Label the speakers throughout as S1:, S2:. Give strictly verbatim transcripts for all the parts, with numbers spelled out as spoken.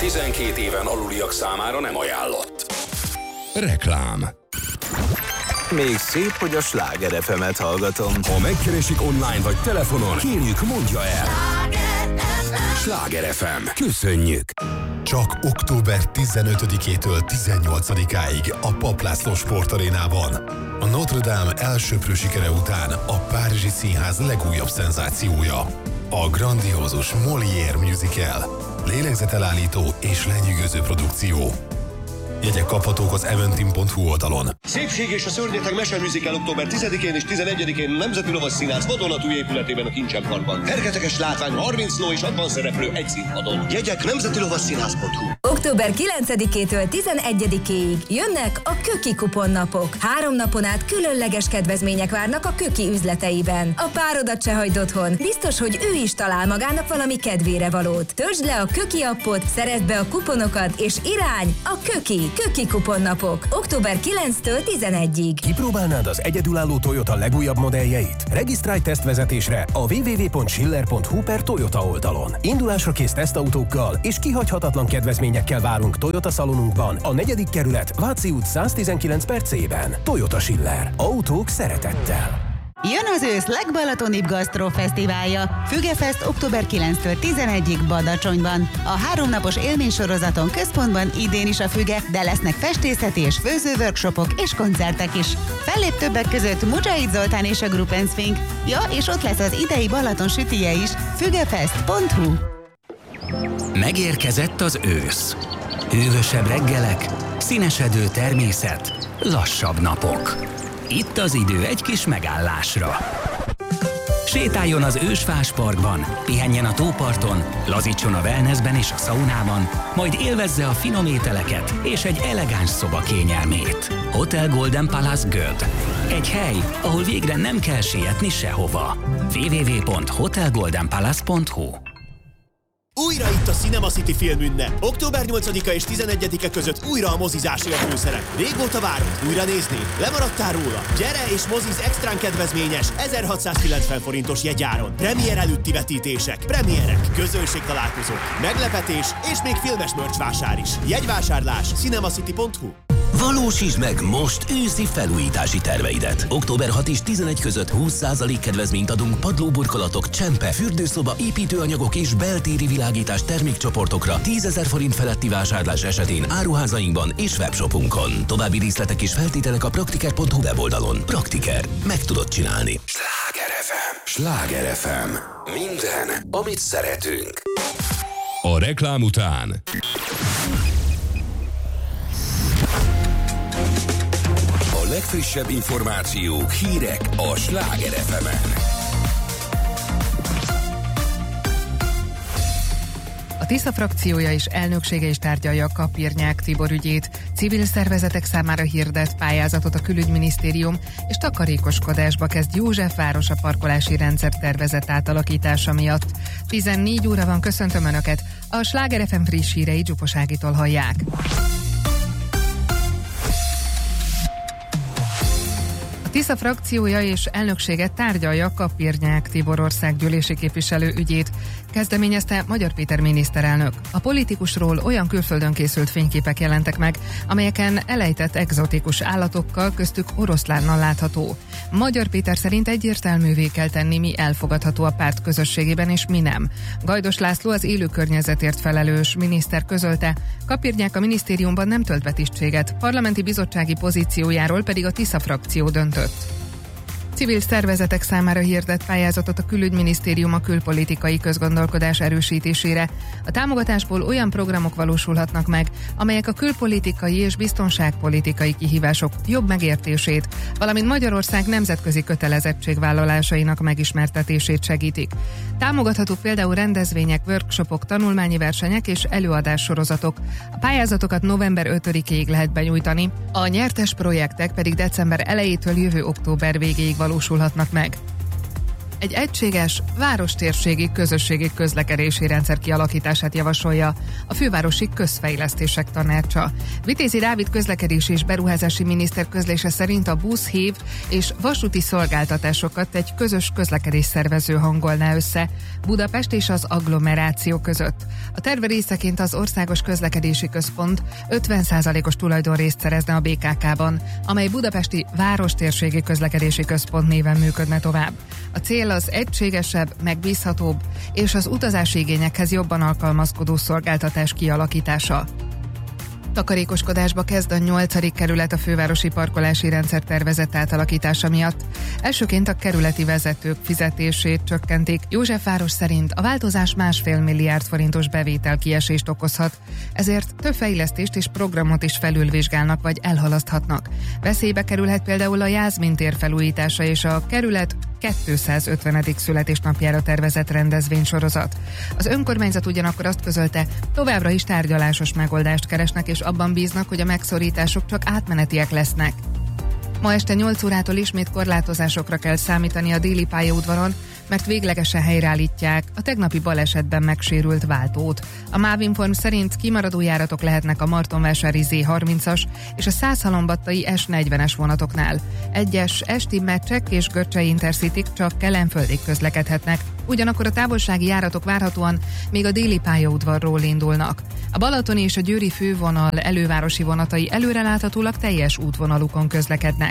S1: tizenkét éven aluliak számára nem ajánlott.
S2: Reklám.
S3: Még szép, hogy a Sláger ef emet hallgatom.
S2: Ha megkeresik online vagy telefonon, kérjük, mondja el. Sláger ef em. Köszönjük!
S4: Csak október tizenötödikétől tizennyolcadikáig a Papp László Sportarénában. A Notre Dame elsöprő sikere után a Párizsi Színház legújabb szenzációja. A grandiózus Molière musical. Lélegzetelállító és lenyűgöző produkció. Jegyek kaphatók az eventim pont hu oldalon.
S5: Szépség és a szörnyeteg meseműzikál október tizedikén és tizenegyedikén a Nemzeti Lovasszínház vadonatúj épületében a Kincsen Parkban. Fergeteges látvány, harminc ló és hatvan szereplő egy színpadon. Jegyek nemzeti lovasszínház pont hu.
S6: október kilencedikétől tizenegyedikéig jönnek a Köki kuponnapok. Három napon át különleges kedvezmények várnak a Köki üzleteiben. A párodat se hagyd otthon. Biztos, hogy ő is talál magának valami kedvére valót. Töltsd le a Köki appot, szerezd be a kuponokat, és irány a Köki. Köki kuponnapok. október kilencedikétől tizenegyedikéig.
S7: Kipróbálnád az egyedülálló Toyota legújabb modelljeit? Regisztrálj tesztvezetésre a double-u double-u double-u pont schiller pont hu per Toyota oldalon. Indulásra kész tesztautókkal és kihagyhatatlan kedvezményekkel várunk Toyota szalonunkban, a negyedik kerület, Váci út száztizenkilenc per C-ben. Toyota Schiller. Autók szeretettel.
S8: Jön az ősz legbalatonibb gasztrofesztiválja. Fügefest október kilencedikétől tizenegyedikéig Badacsonyban. A háromnapos élménysorozaton központban idén is a Füge, de lesznek festészeti és főzőworkshopok és koncertek is. Fellép többek között Mujahid Zoltán és a Group and Swing. Ja, és ott lesz az idei Balaton sütije is. fügefest pont hu.
S9: Megérkezett az ősz. Hűvösebb reggelek, színesedő természet, lassabb napok. Itt az idő egy kis megállásra. Sétáljon az Ősfás Parkban, pihenjen a tóparton, lazítson a wellnessben és a szaunában, majd élvezze a finom ételeket és egy elegáns szoba kényelmét. Hotel Golden Palace Göd. Egy hely, ahol végre nem kell sietni sehova. double-u double-u double-u pont hotel golden palace pont hu.
S10: Újra itt a Cinema City filmünnep. október nyolcadika és tizenegyedike között újra a mozizásé a főszerep. Régóta várod újra nézni? Lemaradtál róla? Gyere és moziz extrán kedvezményes ezerhatszázkilencven forintos jegyáron. Premier előtti vetítések, premierek, közönségtalálkozók, meglepetés és még filmes merch vásár is. Jegyvásárlás cinemacity pont hu.
S11: Valósítsd meg most őszi felújítási terveidet. október hatodika és tizenegy között húsz százalék kedvezményt adunk padlóburkolatok, csempe, fürdőszoba, építőanyagok és beltéri világítás termékcsoportokra tízezer forint feletti vásárlás esetén áruházainkban és webshopunkon. További részletek és feltételek a praktiker pont hu weboldalon. Praktiker. Meg tudod csinálni.
S2: Sláger ef em. Sláger ef em. Minden, amit szeretünk. A reklám után a legfrissebb információk, hírek a Sláger ef emen.
S12: A Tisza frakciója és elnöksége is tárgyalja Kapirnyák Tibor ügyét. Civil szervezetek számára hirdett pályázatot a Külügyminisztérium, és takarékoskodásba kezd Józsefváros a parkolási rendszer tervezett átalakítása miatt. tizennégy óra van, köszöntöm Önöket, a Sláger ef em friss hírei Dzsupos Ágitól hallják. Tisza frakciója és elnöksége tárgyalja Kapirnyák Tibor országgyűlési képviselő ügyét, kezdeményezte Magyar Péter miniszterelnök. A politikusról olyan külföldön készült fényképek jelentek meg, amelyeken elejtett egzotikus állatokkal, köztük oroszlánnal látható. Magyar Péter szerint egyértelművé kell tenni, mi elfogadható a párt közösségében és mi nem. Gajdos László, az élő környezetért felelős miniszter közölte, Kapirnyák a minisztériumban nem tölt be tisztséget, parlamenti bizottsági pozíciójáról pedig a Tisza frakció döntött. Civil szervezetek számára hirdett pályázatot a Külügyminisztérium a külpolitikai közgondolkodás erősítésére. A támogatásból olyan programok valósulhatnak meg, amelyek a külpolitikai és biztonságpolitikai kihívások jobb megértését, valamint Magyarország nemzetközi kötelezettségvállalásainak megismertetését segítik. Támogathatók például rendezvények, workshopok, tanulmányi versenyek és előadássorozatok. A pályázatokat november ötödikéig lehet benyújtani, a nyertes projektek pedig december elejétől jövő október végéig valósulhatnak meg. egy egységes, várostérségi közösségi közlekedési rendszer kialakítását javasolja a Fővárosi Közfejlesztések Tanácsa. Vitézi Dávid közlekedési és beruházási miniszter közlése szerint a busz, hív és vasúti szolgáltatásokat egy közös közlekedés szervező hangolná össze Budapest és az agglomeráció között. A terve részeként az Országos Közlekedési Központ ötven százalékos tulajdonrészt szerezne a bé ká ká-ban, amely Budapesti Várostérségi Közlekedési Központ néven működne tovább. A cél az egységesebb, megbízhatóbb és az utazási igényekhez jobban alkalmazkodó szolgáltatás kialakítása. Takarékoskodásba kezd a nyolcadik kerület a fővárosi parkolási rendszer tervezett átalakítása miatt. Elsőként a kerületi vezetők fizetését csökkentik. Józsefváros szerint a változás másfél milliárd forintos bevétel kiesést okozhat, ezért több fejlesztést és programot is felülvizsgálnak vagy elhalaszthatnak. Veszélybe kerülhet például a Jászmin tér felújítása és a kerület kétszázötvenedik születésnapjára tervezett rendezvénysorozat. Az önkormányzat ugyanakkor azt közölte, továbbra is tárgyalásos megoldást keresnek, és abban bíznak, hogy a megszorítások csak átmenetiek lesznek. Ma este nyolc órától ismét korlátozásokra kell számítani a déli pályaudvaron, mert véglegesen helyreállítják a tegnapi balesetben megsérült váltót. A Mávinform szerint kimaradó járatok lehetnek a Martonvásári zé harmincas és a Szászhalombattai es negyvenes vonatoknál. Egyes esti meccsek és görcsei intercityk csak Kelenföldig közlekedhetnek, ugyanakkor a távolsági járatok várhatóan még a déli pályaudvarról indulnak. A balatoni és a győri fővonal elővárosi vonatai előreláthatólag teljes útvonalukon közlekednek.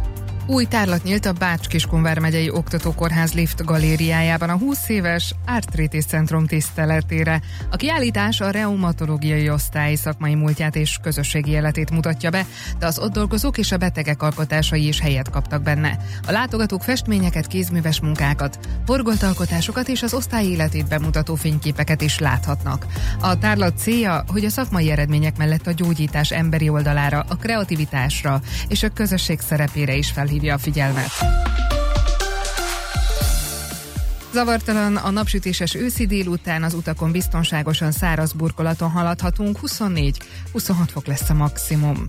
S12: Új tárlat nyílt a Bács-Kiskun megyei Oktatókórház lift galériájában a húsz éves Arthritis Centrum tiszteletére. A kiállítás a reumatológiai osztály szakmai múltját és közösségi életét mutatja be, de az ott dolgozók és a betegek alkotásai is helyet kaptak benne. A látogatók festményeket, kézműves munkákat, forgoltalkotásokat és az osztály életét bemutató fényképeket is láthatnak. A tárlat célja, hogy a szakmai eredmények mellett a gyógyítás emberi oldalára, a kreativitásra és a közösség szerepére is felhívja a figyelmet. Zavartalan a napsütéses őszi délután, az utakon biztonságosan száraz burkolaton haladhatunk, huszonnégy-huszonhat fok lesz a maximum.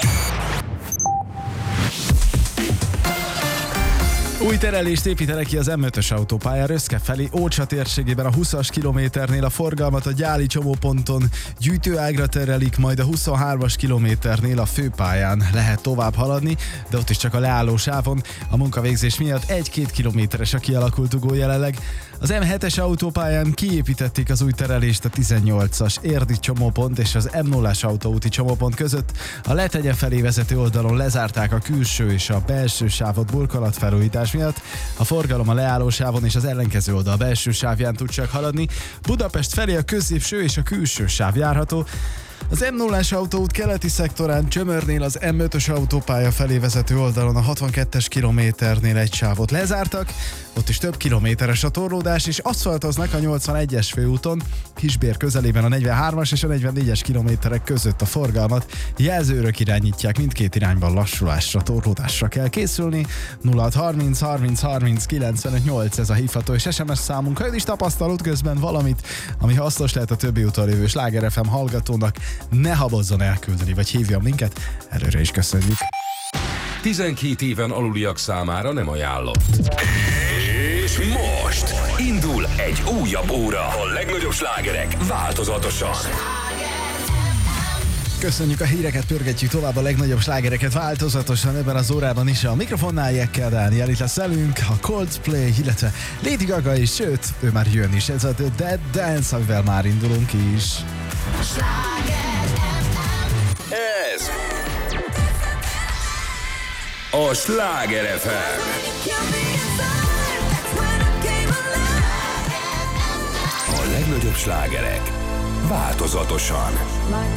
S13: Új terelést építenek ki az em ötös autópálya Röszke felé, Ócsa térségében a húszas kilométernél a forgalmat a Gyáli csomóponton gyűjtőágra terelik, majd a huszonhármas kilométernél a főpályán lehet tovább haladni, de ott is csak a leálló sávon. A munkavégzés miatt egy-két kilométeres a kialakult ugó jelenleg. Az em hetes autópályán kiépítették az új terelést a tizennyolcas érdi csomópont és az em nullás autóúti csomópont között. A Letegye felé vezető oldalon lezárták a külső és a belső sávot burkolatfelújítás miatt. A forgalom a leálló sávon és az ellenkező oldal belső sávján tud csak haladni. Budapest felé a középső és a külső sáv járható. Az em nullás autóút keleti szektorán Csömörnél az em ötös autópálya felé vezető oldalon a hatvankettes kilométernél egy sávot lezártak, ott is több kilométeres a torlódás, és aszfaltoznak a nyolcvanegyes főúton, Kisbér közelében a negyvenhármas és a negyvennégyes kilométerek között a forgalmat. Jelzőrök irányítják, mindkét irányban lassulásra, torlódásra kell készülni. nulla hat harminc harminc harminc kilencvenöt nyolc ez a hívható és es em es számunk. Ha ön is tapasztalod közben valamit, ami hasznos lehet a többi úton lévő Sláger ef em hallgatónak, ne habozzon elküldeni, vagy hívja minket, előre is köszönjük.
S2: tizenkét éven aluliak számára nem ajánlott. És most indul egy újabb óra. A legnagyobb slágerek változatosan.
S13: Köszönjük a híreket, pörgetjük tovább a legnagyobb slágereket változatosan ebben az órában is. A mikrofonnál Jekkel Dániel, itt lesz velünk, a Coldplay, illetve Lady Gaga is, sőt, ő már jön is. Ez a The Dead Dance, amivel már indulunk is.
S2: Ez a Sláger ef em. A legnagyobb slágerek változatosan.